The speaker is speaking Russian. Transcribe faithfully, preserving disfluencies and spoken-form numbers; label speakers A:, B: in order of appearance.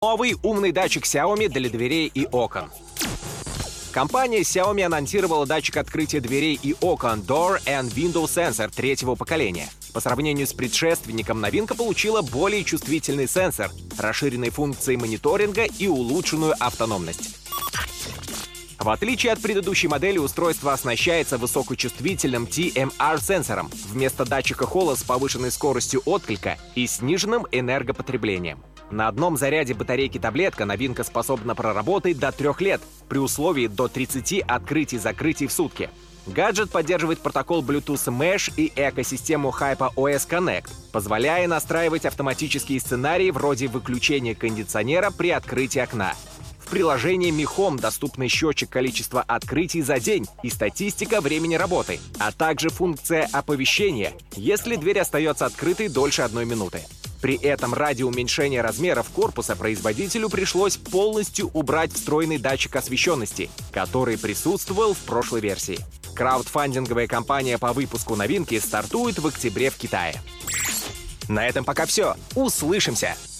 A: Новый умный датчик Xiaomi для дверей и окон. Компания Xiaomi анонсировала датчик открытия дверей и окон Door and Window Sensor третьего поколения. По сравнению с предшественником, новинка получила более чувствительный сенсор, расширенные функции мониторинга и улучшенную автономность. В отличие от предыдущей модели, устройство оснащается высокочувствительным ти эм ар-сенсором вместо датчика холла с повышенной скоростью отклика и сниженным энергопотреблением. На одном заряде батарейки-таблетка новинка способна проработать до трех лет при условии до тридцати открытий-закрытий в сутки. Гаджет поддерживает протокол Bluetooth Mesh и экосистему HyperOS Connect, позволяя настраивать автоматические сценарии вроде выключения кондиционера при открытии окна. В приложении Mi Home доступны счетчик количества открытий за день и статистика времени работы, а также функция оповещения, если дверь остается открытой дольше одной минуты. При этом ради уменьшения размеров корпуса производителю пришлось полностью убрать встроенный датчик освещенности, который присутствовал в прошлой версии. Краудфандинговая кампания по выпуску новинки стартует в октябре в Китае. На этом пока все. Услышимся!